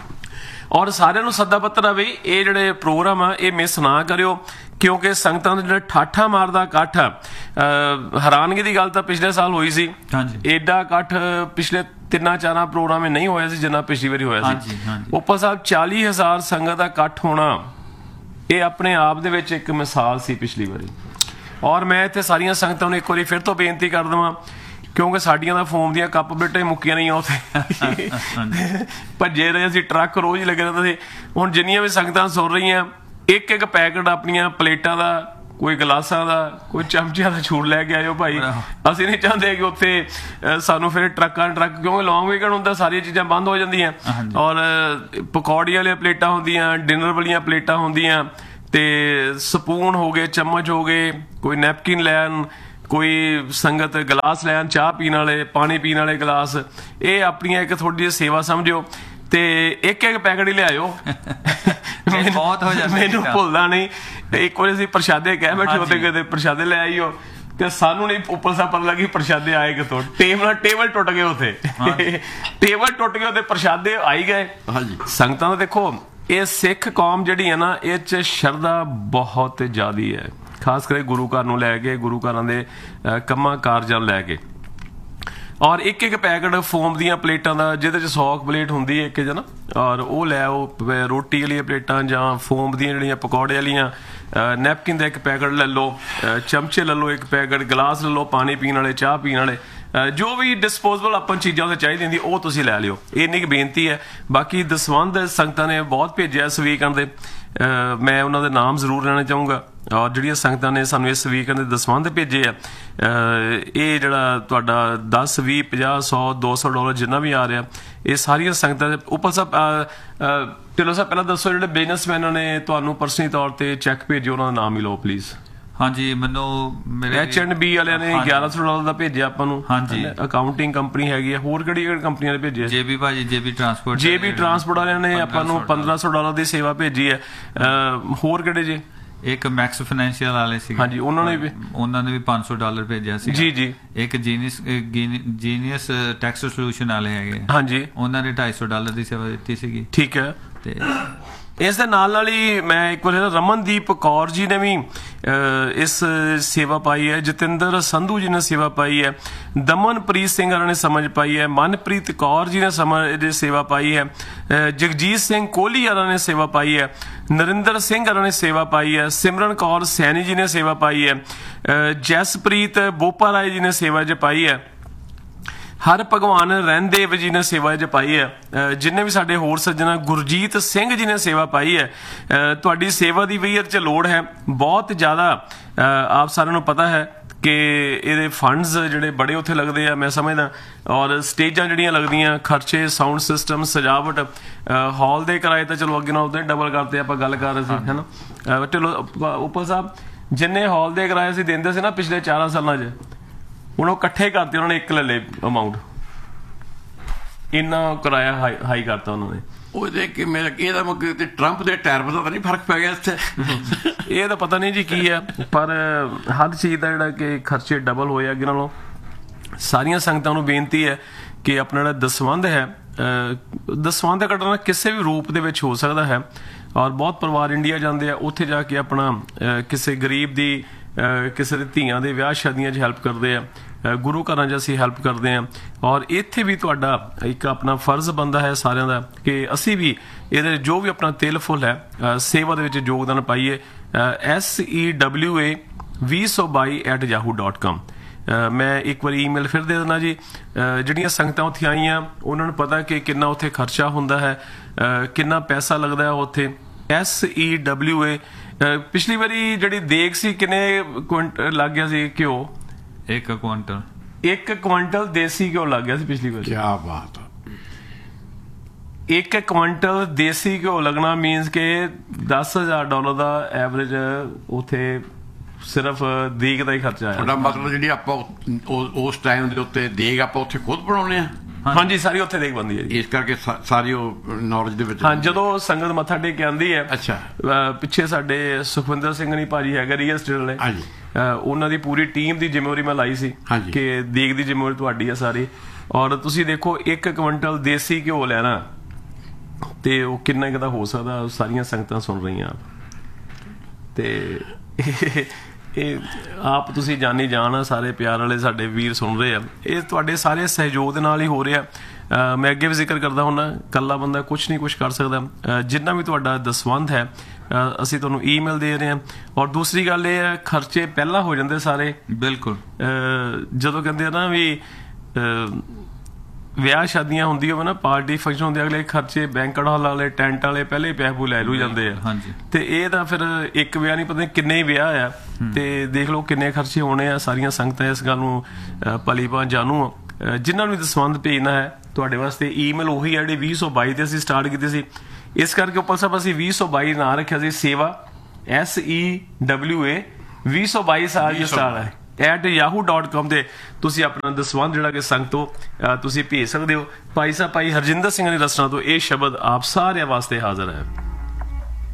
ਔਰ ਸਾਰਿਆਂ ਨੂੰ ਸੱਦਾ ਪੱਤਰ ਆ ਵੀ ਇਹ ਜਿਹੜੇ ਪ੍ਰੋਗਰਾਮ ਆ ਇਹ ਮਿਸ ਨਾ ਕਰਿਓ, ਕਿਉਂਕਿ ਸੰਗਤਾਂ ਦਾ ਜਿਹੜਾ ਠਾਠਾ ਮਾਰਦਾ ਇਕੱਠ ਆ, ਹੈਰਾਨਗੀ ਦੀ ਗੱਲ ਤਾਂ ਪਿਛਲੇ ਸਾਲ ਹੋਈ ਸੀ। ਏਡਾ ਇਕੱਠ ਪਿਛਲੇ 3-4 ਪ੍ਰੋਗਰਾਮ ਨਹੀਂ ਹੋਇਆ ਸੀ ਜਿੰਨਾ ਪਿਛਲੀ ਵਾਰੀ ਹੋਇਆ ਸੀ। ਉੱਪਰ ਸਾਹਿਬ 40,000 ਸੰਗਤ ਦਾ ਇਕੱਠ ਹੋਣਾ, ਇਹ ਆਪਣੇ ਆਪ ਦੇ ਵਿੱਚ ਇੱਕ ਮਿਸਾਲ ਸੀ ਪਿਛਲੀ ਵਾਰੀ। ਔਰ ਮੈਂ ਇੱਥੇ ਸਾਰੀਆਂ ਸੰਗਤਾਂ ਨੂੰ ਇੱਕ ਵਾਰੀ ਫਿਰ ਤੋਂ ਬੇਨਤੀ ਕਰ ਦੇਵਾਂ, ਕਿਉਂਕਿ ਸਾਡੀਆਂ ਦਾ ਫੋਮ ਦੀਆਂ ਕੱਪ ਬੇਟੇ ਮੁੱਕੀਆਂ ਨਹੀਂ ਉੱਥੇ, ਭੱਜੇ ਰਹੇ ਅਸੀਂ, ਟਰੱਕ ਰੋਜ਼ ਹੀ ਲੱਗੇ ਰਹਿੰਦੇ ਸੀ। ਹੁਣ ਜਿੰਨੀਆਂ ਵੀ ਸੰਗਤਾਂ ਸੁਣ ਰਹੀਆਂ, ਇੱਕ ਪੈਕਟ ਆਪਣੀਆਂ ਪਲੇਟਾਂ ਦਾ, ਕੋਈ ਗਲਾਸਾਂ ਦਾ, ਕੋਈ ਚਮਚਿਆਂ ਦਾ ਛੂਟ ਲੈ ਕੇ ਆਇਓ ਭਾਈ। ਅਸੀਂ ਨਹੀਂ ਚਾਹੁੰਦੇ ਕਿ ਉੱਥੇ ਸਾਨੂੰ ਫਿਰ ਟਰੱਕਾਂ, ਕਿਉਂਕਿ ਲੌਂਗ ਵੀਕਐਂਡ ਹੁੰਦਾ, ਸਾਰੀਆਂ ਚੀਜ਼ਾਂ ਬੰਦ ਹੋ ਜਾਂਦੀਆਂ। ਔਰ ਪਕੌੜੀ ਵਾਲੀਆਂ ਪਲੇਟਾਂ ਹੁੰਦੀਆਂ, ਡਿਨਰ ਵਾਲੀਆਂ ਪਲੇਟਾਂ ਹੁੰਦੀਆਂ, ਤੇ ਸਪੂਨ ਹੋ ਗਏ, ਚਮਚ ਹੋ ਗਏ, ਕੋਈ ਨੈਪਕਿਨ ਲੈਣ, ਕੋਈ ਸੰਗਤ ਗਲਾਸ ਲੈਣ, ਚਾਹ ਪੀਣ ਵਾਲੇ, ਪਾਣੀ ਪੀਣ ਵਾਲੇ ਗਲਾਸ। ਇਹ ਆਪਣੀਆਂ ਇੱਕ ਥੋੜੀ ਜਿਹੀ ਸੇਵਾ ਸਮਝਿਓ, ਤੇ ਇੱਕ ਪੈਕਟ ਹੀ ਲਿਆਇਓ। ਬਹੁਤ ਹੋ ਜਾਂਦਾ, ਮੈਨੂੰ ਭੁੱਲਦਾ ਨਹੀਂ। ਇੱਕ ਵਾਰੀ ਅਸੀਂ ਪ੍ਰਸ਼ਾਦੇ ਕਹਿ ਬੈਠੇ ਉੱਥੇ, ਕਿਤੇ ਪ੍ਰਸ਼ਾਦੇ ਲੈ ਆਈਓ, ਤੇ ਸਾਨੂੰ ਨਹੀਂ ਉੱਪਰ ਸਾ ਪਤਾ ਲੱਗੀ ਪ੍ਰਸ਼ਾਦੇ ਆਏ ਕਿਤੋਂ। ਟੇਬਲ ਟੁੱਟ ਗਏ ਉੱਥੇ, ਟੇਬਲ ਟੁੱਟ ਗਏ, ਉਹਦੇ ਪ੍ਰਸ਼ਾਦੇ ਆਈ ਗਏ। ਸੰਗਤਾਂ ਦਾ ਦੇਖੋ, ਇਹ ਸਿੱਖ ਕੌਮ ਜਿਹੜੀ ਹੈ ਨਾ, ਇਹ 'ਚ ਸ਼ਰਧਾ ਬਹੁਤ ਜ਼ਿਆਦੀ ਹੈ, ਖਾਸ ਕਰਕੇ ਗੁਰੂ ਘਰ ਨੂੰ ਲੈ ਕੇ, ਗੁਰੂ ਘਰਾਂ ਦੇ ਕੰਮਾਂ ਕਾਰਜਾਂ ਲੈ ਕੇ। ਔਰ ਇੱਕ ਪੈਕਟ ਫੋਮ ਦੀਆਂ ਪਲੇਟਾਂ ਦਾ, ਜਿਹਦੇ 'ਚ 100 ਪਲੇਟ ਹੁੰਦੀ ਹੈ ਇੱਕ ਜਣਾ, ਔਰ ਉਹ ਲੈ ਆਓ। ਰੋਟੀ ਵਾਲੀਆਂ ਪਲੇਟਾਂ ਜਾਂ ਫੋਮ ਦੀਆਂ ਜਿਹੜੀਆਂ ਪਕੌੜੇ ਵਾਲੀਆਂ, ਨੈਪਕਿਨ ਦਾ ਇੱਕ ਪੈਕਟ ਲੈ ਲਓ, ਚਮਚੇ ਲੈ ਲਓ ਇੱਕ ਪੈਕਟ, ਗਲਾਸ ਲੈ ਲਓ ਪਾਣੀ ਪੀਣ ਵਾਲੇ, ਚਾਹ ਪੀਣ ਵਾਲੇ, ਜੋ ਵੀ ਡਿਸਪੋਜ਼ੇਬਲ ਆਪਾਂ ਚੀਜ਼ਾਂ ਉਹਦੇ ਚਾਹੀਦੀ ਹੁੰਦੀ ਉਹ ਤੁਸੀਂ ਲੈ ਲਿਓ। ਇੰਨੀ ਕੁ ਬੇਨਤੀ ਹੈ। ਬਾਕੀ ਦਸਵੰਧ ਸੰਗਤਾਂ ਨੇ ਬਹੁਤ ਭੇਜਿਆ ਇਸ ਵੀਕਐਂਡ ਦੇ, ਮੈਂ ਉਹਨਾਂ ਦੇ ਨਾਮ ਜ਼ਰੂਰ ਲੈਣਾ ਚਾਹੂੰਗਾ। ਔਰ ਜਿਹੜੀਆਂ ਸੰਗਤਾਂ ਨੇ ਸਾਨੂੰ ਇਸ ਵੀਕਐਂਡ ਦੇ ਦਸਵੰਧ ਭੇਜੇ ਆ, ਇਹ ਜਿਹੜਾ ਤੁਹਾਡਾ 10, 20, 50, 100, $200 ਜਿੰਨਾ ਵੀ ਆ ਰਿਹਾ, ਇਹ ਸਾਰੀਆਂ ਸੰਗਤਾਂ ਦੇ ਉੱਪਰ ਸਭ। ਢਿੱਲੋਂ ਸਾਹਿਬ ਪਹਿਲਾਂ ਦੱਸੋ, ਜਿਹੜੇ ਬਿਜ਼ਨਸਮੈਨਾਂ ਨੇ ਤੁਹਾਨੂੰ ਪਰਸਨਲੀ ਤੌਰ ਤੇ ਚੈੱਕ ਭੇਜੇ, ਉਹਨਾਂ ਦਾ ਨਾਮ ਹੀ ਲਓ ਪਲੀਜ਼। ਹਾਂਜੀ, ਮੈਨੂੰ ਮੇਰੇ H&B ਵਾਲਿਆਂ ਨੇ $1100 ਦਾ ਭੇਜਿਆ ਆਪਾਂ ਨੂੰ। ਹਾਂਜੀ, ਅਕਾਊਂਟਿੰਗ ਕੰਪਨੀ ਹੈਗੀ ਆ। ਹੋਰ ਕਿਹੜੀ ਕੰਪਨੀਆਂ ਨੇ ਭੇਜਿਆ? JB ਭਾਜੀ, JB ਟਰਾਂਸਪੋਰਟ ਵਾਲਿਆਂ ਨੇ ਆਪਾਂ ਨੂੰ $1500 ਦੀ ਸੇਵਾ ਭੇਜੀ ਹੈ। ਹੋਰ ਕਿਹੜੇ ਜੀ? ਇੱਕ ਮੈਕਸ ਫਾਈਨੈਂਸ਼ੀਅਲ ਵਾਲੇ ਸੀ, ਹਾਂਜੀ, ਉਹਨਾਂ ਨੇ ਵੀ $500 ਭੇਜਿਆ ਸੀ। ਜੀ। ਇੱਕ ਜੀਨੀਅਸ ਟੈਕਸ ਸੋਲੂਸ਼ਨ ਵਾਲੇ ਹੈਗੇ, ਹਾਂਜੀ, ਉਹਨਾਂ ਨੇ $250 ਦੀ ਸੇਵਾ ਦਿੱਤੀ ਸੀਗੀ। ਠੀਕ ਹੈ। ਤੇ ਇਸ ਦੇ ਨਾਲ ਹੀ ਮੈਂ ਇੱਕ ਵਾਰ ਰਮਨਦੀਪ ਕੌਰ ਜੀ ਨੇ ਵੀ ਇਸ ਸੇਵਾ ਪਾਈ ਹੈ, ਜਤਿੰਦਰ ਸੰਧੂ ਜੀ ਨੇ ਸੇਵਾ ਪਾਈ ਹੈ, ਦਮਨਪ੍ਰੀਤ ਸਿੰਘ ਹਰਾਂ ਨੇ ਸਮਝ ਪਾਈ ਹੈ, ਮਨਪ੍ਰੀਤ ਕੌਰ ਜੀ ਨੇ ਸੇਵਾ ਪਾਈ ਹੈ, ਜਗਜੀਤ ਸਿੰਘ ਕੋਹਲੀ ਹਰਾਂ ਨੇ ਸੇਵਾ ਪਾਈ ਹੈ, ਨਰਿੰਦਰ ਸਿੰਘ ਹਰਾਂ ਨੇ ਸੇਵਾ ਪਾਈ ਹੈ, ਸਿਮਰਨ ਕੌਰ ਸੈਣੀ ਜੀ ਨੇ ਸੇਵਾ ਪਾਈ ਹੈ, ਜਸਪ੍ਰੀਤ ਬੋਪਾ ਰਾਏ ਜੀ ਨੇ ਸੇਵਾ 'ਚ ਪਾਈ ਹੈ, ਹਰ ਭਗਵਾਨ ਰਹਿੰਦੇਵ ਜੀ ਨੇ ਸੇਵਾ 'ਚ ਪਾਈ ਹੈ, ਜਿੰਨੇ ਵੀ ਸਾਡੇ ਹੋਰ ਸੱਜਣਾ, ਗੁਰਜੀਤ ਸਿੰਘ ਜੀ ਨੇ ਸੇਵਾ ਪਾਈ ਹੈ। ਤੁਹਾਡੀ ਸੇਵਾ ਦੀ ਵੀ ਇਹ 'ਚ ਲੋੜ ਹੈ ਬਹੁਤ ਜ਼ਿਆਦਾ। ਆਪ ਸਾਰਿਆਂ ਨੂੰ ਪਤਾ ਹੈ ਕਿ ਇਹਦੇ ਫੰਡਸ ਜਿਹੜੇ ਬੜੇ ਉੱਥੇ ਲੱਗਦੇ ਆ ਮੈਂ ਸਮਝਦਾ, ਔਰ ਸਟੇਜਾਂ ਜਿਹੜੀਆਂ ਲੱਗਦੀਆਂ, ਖਰਚੇ, ਸਾਊਂਡ ਸਿਸਟਮ, ਸਜਾਵਟ, ਹਾਲ ਦੇ ਕਿਰਾਏ ਤਾਂ ਚਲੋ ਅੱਗੇ ਨਾਲ ਉਦੋਂ ਡਬਲ ਕਰਤੇ, ਆਪਾਂ ਗੱਲ ਕਰ ਰਹੇ ਸੀ ਹੈ ਨਾ। ਚਲੋ ਉੱਪਲ ਸਾਹਿਬ ਜਿੰਨੇ ਹਾਲ ਦੇ ਕਿਰਾਏ ਅਸੀਂ ਦਿੰਦੇ ਸੀ ਨਾ ਪਿਛਲੇ 4 ਸਾਲਾਂ 'ਚ, ਹੁਣ ਉਹ ਇਕੱਠੇ ਕਰਤੇ ਉਹਨਾਂ ਨੇ, ਇੱਕ ਲੈ ਲੇ ਅਮਾਊਂਟ, ਇੰਨਾ ਕਿਰਾਇਆ ਹਾਈ ਕਰਤਾ ਉਹਨਾਂ ਨੇ। ਉਹ ਦੇਖ ਕੇ ਮੇਰਾ ਇਹਦਾ ਮਤਲਬ ਤੇ ਟਰੰਪ ਦੇ ਟਾਇਰ ਦਾ ਤਾਂ ਨਹੀਂ ਫਰਕ ਪੈ ਗਿਆ ਇੱਥੇ? ਇਹ ਤਾਂ ਪਤਾ ਨਹੀਂ ਜੀ ਕੀ ਹੈ, ਪਰ ਹਰ ਚੀਜ਼ ਦਾ ਜਿਹੜਾ ਕਿ ਖਰਚੇ ਡਬਲ ਹੋਏ ਅੱਗੇ ਨਾਲੋਂ। ਸਾਰੀਆਂ ਸੰਗਤਾਂ ਨੂੰ ਬੇਨਤੀ ਹੈ ਕਿ ਆਪਣਾ ਜਿਹੜਾ ਦਸਵੰਧ ਹੈ, ਦਸਵੰਧ ਦਾ ਕੱਢਣਾ ਕਿਸੇ ਵੀ ਰੂਪ ਦੇ ਵਿੱਚ ਹੋ ਸਕਦਾ ਹੈ, ਔਰ ਬਹੁਤ ਪਰਿਵਾਰ ਇੰਡੀਆ ਜਾਂਦੇ ਆ, ਉੱਥੇ ਜਾ ਕੇ ਆਪਣਾ ਕਿਸੇ ਗਰੀਬ ਦੀ, ਕਿਸੇ ਦੇ ਧੀਆਂ ਦੇ ਵਿਆਹ ਸ਼ਾਦੀਆਂ 'ਚ ਹੈਲਪ ਕਰਦੇ ਆ, ਗੁਰੂ ਘਰਾਂ 'ਚ ਅਸੀਂ ਹੈਲਪ ਕਰਦੇ ਹਾਂ। ਔਰ ਇੱਥੇ ਵੀ ਤੁਹਾਡਾ ਇੱਕ ਆਪਣਾ ਫਰਜ਼ ਬਣਦਾ ਹੈ ਸਾਰਿਆਂ ਦਾ ਕਿ ਅਸੀਂ ਵੀ ਇਹਦੇ ਜੋ ਵੀ ਆਪਣਾ ਤਿਲ ਫੁੱਲ ਹੈ ਸੇਵਾ ਦੇ ਵਿੱਚ ਯੋਗਦਾਨ ਪਾਈਏ। sewa2022@yahoo.com ਮੈਂ ਇੱਕ ਵਾਰੀ ਈਮੇਲ ਫਿਰ ਦੇ ਦਿੰਦਾ ਜੀ। ਜਿਹੜੀਆਂ ਸੰਗਤਾਂ ਉੱਥੇ ਆਈਆਂ ਉਹਨਾਂ ਨੂੰ ਪਤਾ ਕਿ ਕਿੰਨਾ ਉੱਥੇ ਖਰਚਾ ਹੁੰਦਾ ਹੈ, ਕਿੰਨਾ ਪੈਸਾ ਲੱਗਦਾ ਹੈ ਉੱਥੇ। SEWA ਪਿਛਲੀ ਵਾਰੀ ਜਿਹੜੀ ਦੇਗ ਸੀ ਕਿੰਨੇ ਕੁਇੰਟਲ ਲੱਗ ਗਿਆ ਸੀ ਘਿਓ? 1 ਕੁਇੰਟਲ। 1 ਕੁਇੰਟਲ ਦੇਸੀ ਘਿਓ ਲੱਗ ਗਿਆ ਸੀ ਪਿਛਲੀ ਵਾਰੀ। ਕੀ ਬਾਤ। 1 ਕੁਇੰਟਲ ਦੇਸੀ ਘਿਓ ਲੱਗਣਾ ਮੀਨਸ ਕਿ $10,000 ਦਾ ਐਵਰੇਜ ਉੱਥੇ ਸਿਰਫ ਦੇਗ ਦਾ ਹੀ ਖਰਚਾ ਆਇਆ। ਤੁਹਾਡਾ ਮਤਲਬ ਜਿਹੜੀ ਆਪਾਂ ਉਸ ਟਾਈਮ ਦੇ ਉੱਤੇ ਦੇਗ ਆਪਾਂ ਉੱਥੇ ਖੁਦ ਬਣਾਉਣੇ ਆ? ਹਾਂਜੀ, ਸਾਰੀ ਉੱਥੇ ਦੇਗ ਬਣਦੀ ਹੈ ਜੀ। ਇਸ ਕਰਕੇ ਸਾਰੀ ਉਹ ਨੌਲੇਜ ਦੇ ਵਿੱਚ। ਹਾਂ, ਜਦੋਂ ਸੰਗਤ ਮੱਥਾ ਟੇਕ ਕੇ ਆਉਂਦੀ ਹੈ। ਅੱਛਾ। ਪਿੱਛੇ ਸਾਡੇ ਸੁਖਵਿੰਦਰ ਸਿੰਘ ਨਹੀਂ ਭਾਜੀ ਹੈਗਾ ਰੀਅਲ ਸਟੇਟ ਵਾਲੇ, ਉਹਨਾਂ ਦੀ ਪੂਰੀ ਟੀਮ ਦੀ ਜ਼ਿੰਮੇਵਾਰੀ ਮੈਂ ਲਾਈ ਸੀ ਕਿ ਦੇਗ ਦੀ ਜ਼ਿੰਮੇਵਾਰੀ ਤੁਹਾਡੀ ਹੈ ਸਾਰੀ। ਔਰ ਤੁਸੀਂ ਦੇਖੋ 1 ਕੁਇੰਟਲ ਦੇਸੀ ਘਿਓ ਲੈਣਾ ਤੇ ਉਹ ਕਿੰਨਾ ਕੁ ਦਾ ਹੋ ਸਕਦਾ, ਸਾਰੀਆਂ ਸੰਗਤਾਂ ਸੁਣ ਰਹੀਆਂ ਤੇ ਇਹ ਆਪ ਤੁਸੀਂ ਜਾਣੀ ਜਾਣ, ਸਾਰੇ ਪਿਆਰ ਵਾਲੇ ਸਾਡੇ ਵੀਰ ਸੁਣ ਰਹੇ ਆ, ਇਹ ਤੁਹਾਡੇ ਸਾਰੇ ਸਹਿਯੋਗ ਦੇ ਨਾਲ ਹੀ ਹੋ ਰਿਹਾ। ਮੈਂ ਅੱਗੇ ਵੀ ਜ਼ਿਕਰ ਕਰਦਾ ਹੁੰਦਾ, ਇਕੱਲਾ ਬੰਦਾ ਕੁਛ ਨਹੀਂ ਕੁਛ ਕਰ ਸਕਦਾ। ਜਿੰਨਾ ਵੀ ਤੁਹਾਡਾ ਦਸਵੰਧ ਹੈ ਅਸੀਂ ਤੁਹਾਨੂੰ ਈਮੇਲ ਦੇ ਰਹੇ ਹਾਂ। ਔਰ ਦੂਸਰੀ ਗੱਲ ਇਹ ਹੈ, ਖਰਚੇ ਪਹਿਲਾਂ ਹੋ ਜਾਂਦੇ ਸਾਰੇ। ਬਿਲਕੁਲ। ਜਦੋਂ ਕਹਿੰਦੇ ਆ ਨਾ ਵੀ ਵਿਆਹ ਸ਼ਾਦੀਆਂ ਹੁੰਦੀ ਹੋਵੇ ਨਾ, ਪਾਰਟੀ ਫੰਕਸ਼ਨ ਹੁੰਦੇ, ਅਗਲੇ ਖਰਚੇ ਬੈਂਕਟ ਹਾਲ ਵਾਲੇ, ਟੈਂਟ ਵਾਲੇ ਪਹਿਲੇ ਹੀ ਪੈਸੇ ਲੈ ਲੂ ਜਾਂਦੇ ਆ। ਤੇ ਇਹ ਤਾਂ ਫਿਰ ਇੱਕ ਵਿਆਹ ਨਹੀਂ, ਪਤਾ ਕਿੰਨੇ ਵਿਆਹ ਆ, ਤੇ ਦੇਖ ਲਓ ਕਿੰਨੇ ਖਰਚੇ ਹੋਣੇ ਆ। ਸਾਰੀਆਂ ਸੰਗਤਾਂ ਇਸ ਗੱਲ ਨੂੰ ਭਲੀ ਭਾਂਤ ਜਾਣੂ। ਜਿਨ੍ਹਾਂ ਨੂੰ ਦਸਵੰਧ ਭੇਜਣਾ ਹੈ ਤੁਹਾਡੇ ਵਾਸਤੇ ਈਮੇਲ ਉਹੀ ਹੈ ਜਿਹੜੀ 2022 ਤੇ ਅਸੀਂ ਸਟਾਰਟ ਕੀਤੀ ਸੀ। ਇਸ ਕਰਕੇ ਉੱਪਰ ਸਾਹਿਬ ਅਸੀਂ 2022 ਨਾਂ ਰੱਖਿਆ ਸੀ, ਸੇਵਾ SEWA 2022 ਸਾਲ ਦੀ ਸਟਾਰਟ ਹੈ @yahoo.com ਤੇ ਤੁਸੀਂ ਆਪਣਾ ਦਸਵੰਧ ਜਿਹੜਾ ਕਿ ਸੰਗਤ ਤੋਂ ਤੁਸੀਂ ਭੇਜ ਸਕਦੇ ਹੋ। ਭਾਈ ਸਾਹਿਬ ਭਾਈ ਹਰਜਿੰਦਰ ਸਿੰਘ ਨੇ ਰਸਨਾ ਤੋਂ ਇਹ ਸ਼ਬਦ ਆਪ ਸਾਰਿਆਂ ਵਾਸਤੇ ਹਾਜ਼ਰ ਹੈ।